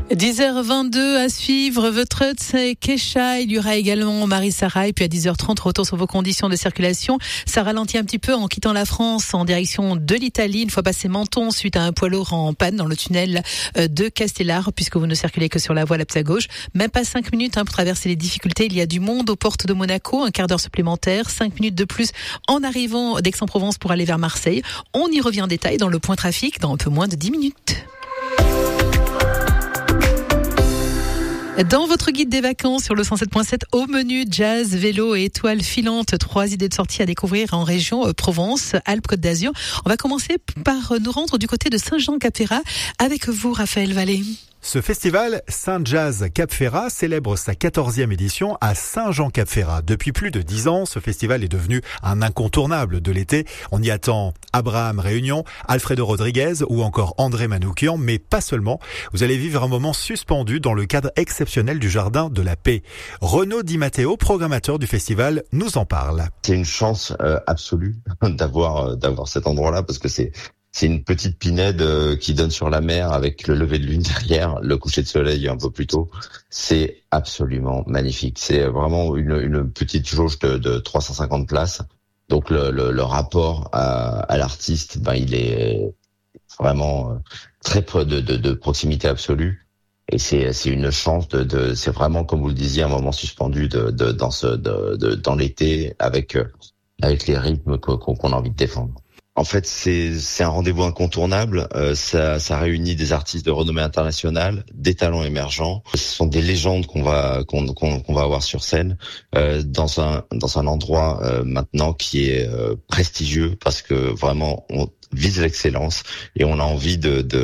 10h22 à suivre, votre c'est Kesha. Il y aura également Marie-Sarah. Et puis à 10h30, retour sur vos conditions de circulation. Ça ralentit un petit peu en quittant la France en direction de l'Italie. Une fois passé Menton, suite à un poids lourd en panne dans le tunnel de Castellar, puisque vous ne circulez que sur la voie à gauche. Même pas 5 minutes pour traverser les difficultés. Il y a du monde aux portes de Monaco. Un quart d'heure supplémentaire. 5 minutes de plus en arrivant d'Aix-en-Provence pour aller vers Marseille. On y revient en détail dans le point trafic dans un peu moins de 10 minutes. Dans votre guide des vacances sur le 107.7, au menu jazz, vélo et étoiles filantes, 3 idées de sortie à découvrir en région Provence, Alpes-Côte d'Azur. On va commencer par nous rendre du côté de Saint-Jean-Cap-Ferrat avec vous, Raphaël Vallée. Ce festival Saint-Jazz Cap-Ferrat célèbre sa 14e édition à Saint-Jean-Cap-Ferrat. Depuis plus de 10 ans, ce festival est devenu un incontournable de l'été. On y attend Abraham Réunion, Alfredo Rodriguez ou encore André Manoukian, mais pas seulement. Vous allez vivre un moment suspendu dans le cadre exceptionnel du Jardin de la Paix. Renaud Di Matteo, programmateur du festival, nous en parle. C'est une chance absolue d'avoir cet endroit-là parce que c'est une petite pinède qui donne sur la mer avec le lever de lune derrière, le coucher de soleil un peu plus tôt. C'est absolument magnifique. C'est vraiment une petite jauge de 350 places. Donc le rapport à l'artiste, il est vraiment très près de proximité absolue. Et c'est une chance c'est vraiment, comme vous le disiez, un moment suspendu dans l'été avec les rythmes qu'on a envie de défendre. En fait, c'est un rendez-vous incontournable. Ça réunit des artistes de renommée internationale, des talents émergents. Ce sont des légendes qu'on va avoir sur scène dans un endroit maintenant qui est prestigieux parce que vraiment on vise l'excellence et on a envie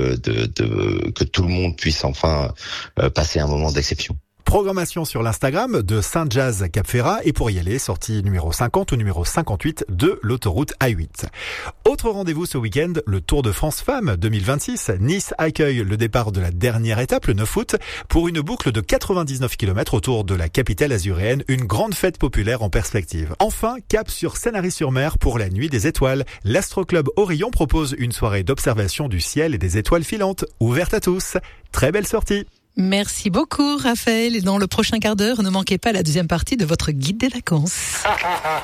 que tout le monde puisse enfin passer un moment d'exception. Programmation sur l'Instagram de Saint-Jazz Cap-Ferrat et pour y aller, sortie numéro 50 ou numéro 58 de l'autoroute A8. Autre rendez-vous ce week-end, le Tour de France Femmes 2026. Nice accueille le départ de la dernière étape, le 9 août, pour une boucle de 99 km autour de la capitale azuréenne, une grande fête populaire en perspective. Enfin, cap sur Sanary-sur-Mer pour la Nuit des Étoiles. L'Astro-Club Orion propose une soirée d'observation du ciel et des étoiles filantes, ouverte à tous. Très belle sortie. Merci beaucoup, Raphaël. Et dans le prochain quart d'heure, ne manquez pas la deuxième partie de votre guide des vacances.